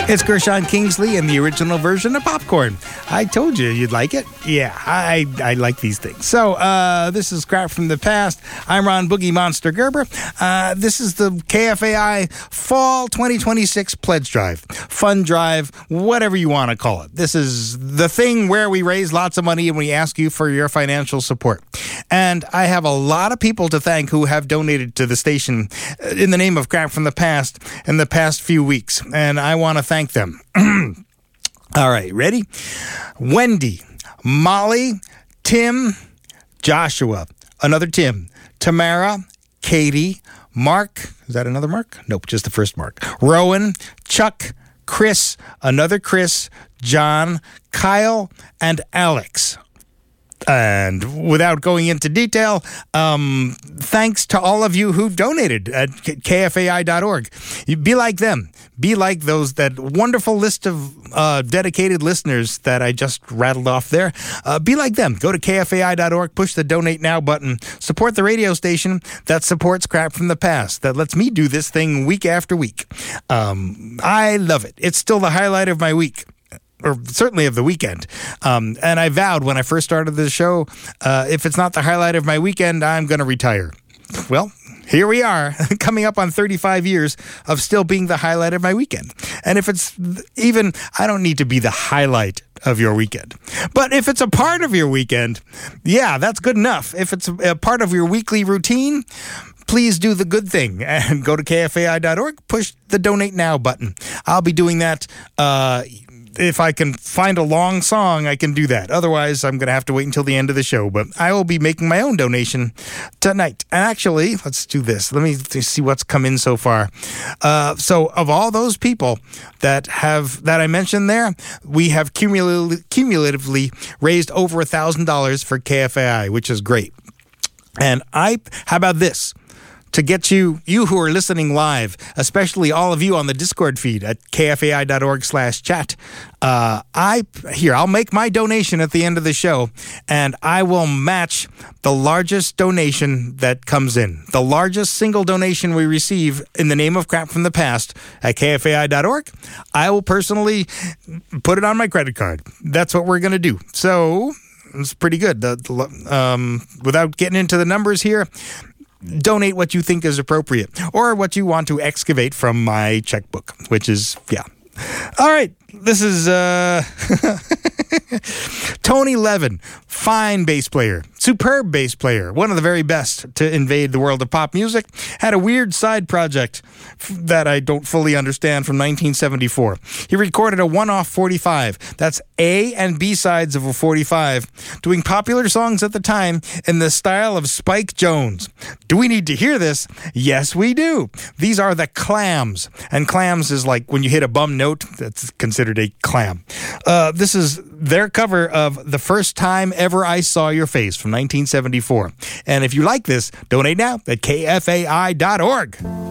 It's Gershon Kingsley and the original version of Popcorn. I told you you'd like it. Yeah, I like these things. So, this is Crap from the Past. I'm Ron Boogie Monster Gerber. This is the KFAI Fall 2026 Pledge Drive. Fun drive, whatever you want to call it. This is the thing where we raise lots of money and we ask you for your financial support. And I have a lot of people to thank who have donated to the station in the name of Crap from the Past in the past few weeks. And I want to thank them. All right, ready? Wendy, Molly, Tim, Joshua, another Tim, Tamara, Katie, Mark. Is that another Mark? Nope, just the first Mark. Rowan, Chuck, Chris, another Chris, John, Kyle, and Alex. And without going into detail, thanks to all of you who donated at KFAI.org. You be like them. Be like that wonderful list of dedicated listeners that I just rattled off there. Be like them. Go to KFAI.org, push the Donate Now button. Support the radio station that supports Crap from the Past, that lets me do this thing week after week. I love it. It's still the highlight of my week. Or certainly of the weekend. And I vowed when I first started the show, if it's not the highlight of my weekend, I'm going to retire. Well, here we are, coming up on 35 years of still being the highlight of my weekend. And if it's even, I don't need to be the highlight of your weekend. But if it's a part of your weekend, yeah, that's good enough. If it's a part of your weekly routine, please do the good thing and go to KFAI.org, push the Donate Now button. I'll be doing that if I can find a long song, I can do that. Otherwise, I'm going to have to wait until the end of the show. But I will be making my own donation tonight. And actually, let's do this. Let me see what's come in so far. So of all those people that I mentioned there, we have cumulatively raised over $1,000 for KFAI, which is great. And how about this? To get you who are listening live, especially all of you on the Discord feed at kfai.org/chat, I'll make my donation at the end of the show, and I will match the largest donation that comes in. The largest single donation we receive in the name of Crap from the Past at kfai.org, I will personally put it on my credit card. That's what we're going to do. So it's pretty good. Without getting into the numbers here, donate what you think is appropriate or what you want to excavate from my checkbook, which is, yeah. All right. This is Tony Levin, fine bass player, superb bass player, one of the very best to invade the world of pop music, had a weird side project that I don't fully understand from 1974. He recorded a one-off 45. That's A and B sides of a 45, doing popular songs at the time in the style of Spike Jones. Do we need to hear this? Yes, we do. These are the Clams. And Clams is like when you hit a bum note, that's considered a clam. This is their cover of The First Time Ever I Saw Your Face from 1974. And if you like this, donate now at kfai.org.